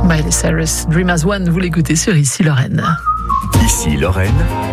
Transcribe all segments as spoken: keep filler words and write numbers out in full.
Miley Cyrus, Dream as One, vous l'écoutez sur Ici Lorraine. Ici Lorraine.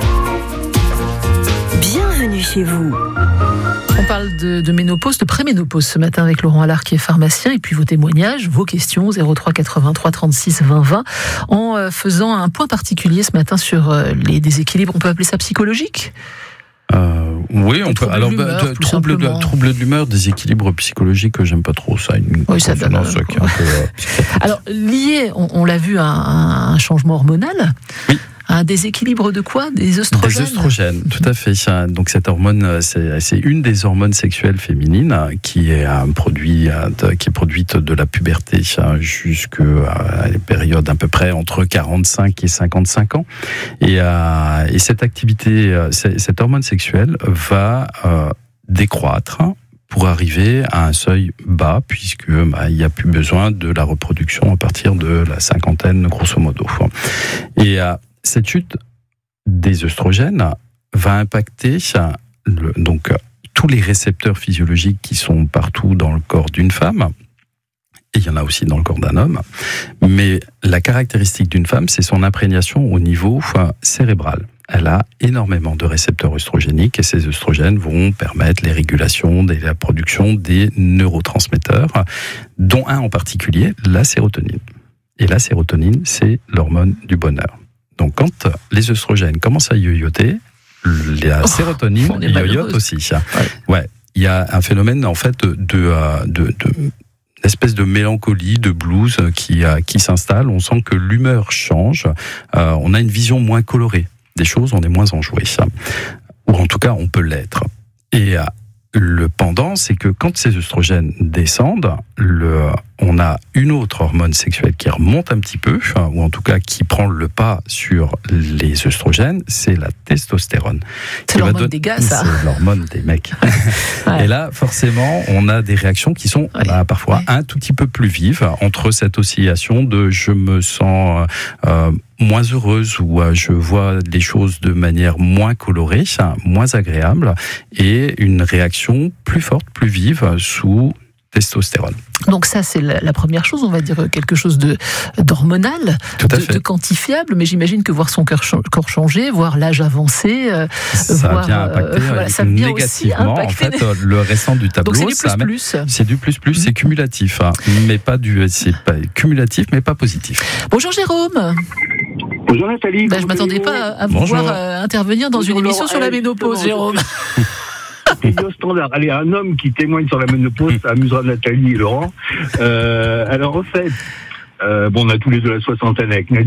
Bienvenue chez vous. On parle de, de ménopause, de préménopause ce matin avec Laurent Allard qui est pharmacien, et puis vos témoignages, vos questions, zéro trois quatre-vingt-trois trente-six vingt vingt, en euh, faisant un point particulier ce matin sur euh, les déséquilibres, on peut appeler ça psychologique ? Euh, oui, on peut. Alors, bah, trouble de, trouble de l'humeur, déséquilibre psychologique, j'aime pas trop ça. Une oui, ça donne. Un peu, euh, alors, lié, on, on l'a vu, à un, un changement hormonal. Oui. Un déséquilibre de quoi ? Des œstrogènes ? Des œstrogènes, tout à fait. Donc cette hormone, c'est, c'est une des hormones sexuelles féminines qui est un produit qui est produite de la puberté jusqu'à la période à peu près entre quarante-cinq et cinquante-cinq ans. Et, et cette activité, cette hormone sexuelle va décroître pour arriver à un seuil bas, puisque bah, il n'y a plus besoin de la reproduction à partir de la cinquantaine, grosso modo. Et cette chute des œstrogènes va impacter le, donc, tous les récepteurs physiologiques qui sont partout dans le corps d'une femme, et il y en a aussi dans le corps d'un homme, mais la caractéristique d'une femme, c'est son imprégnation au niveau enfin, cérébral. Elle a énormément de récepteurs œstrogéniques et ces œstrogènes vont permettre les régulations de la production des neurotransmetteurs, dont un en particulier, la sérotonine. Et la sérotonine, c'est l'hormone du bonheur. Donc, quand les œstrogènes commencent à yoyoter, la oh, sérotonine yoyote aussi. Ouais. ouais, il y a un phénomène en fait de, de, de, de une espèce de mélancolie, de blues qui, qui s'installe. On sent que l'humeur change. Euh, on a une vision moins colorée des choses. On est moins enjoué, ou en tout cas, on peut l'être. Et le pendant, c'est que quand ces œstrogènes descendent, le, on a une autre hormone sexuelle qui remonte un petit peu, ou en tout cas qui prend le pas sur les œstrogènes, c'est la testostérone. C'est l'hormone donner, des gars, ça. C'est l'hormone des mecs. Ouais. Et là, forcément, on a des réactions qui sont ouais. bah, parfois ouais. un tout petit peu plus vives entre cette oscillation de je me sens euh, moins heureuse ou euh, je vois les choses de manière moins colorée, moins agréable, et une réaction plus forte, plus vive sous testostérone. Donc ça, c'est la, la première chose, on va dire quelque chose de d'hormonal, Tout à de, fait. de quantifiable, mais j'imagine que voir son cœur, corps changer, voir l'âge avancer, euh, ça voir, vient impacter euh, voilà, ça vient négativement. Aussi impacter. En fait, le restant du tableau, donc c'est du plus ça, plus. C'est du plus plus, c'est cumulatif, hein, mais pas du, c'est pas cumulatif, mais pas positif. Bonjour Jérôme. Bonjour Nathalie. Ben, je m'attendais pas à vous voir euh, intervenir dans Bonjour, une émission Laurent, sur la ménopause, Jérôme. Vidéo standard. Allez, un homme qui témoigne sur la ménopause, ça amusera Nathalie et Laurent. Euh, alors en fait, euh, bon, on a tous les deux la soixantaine avec Nadine.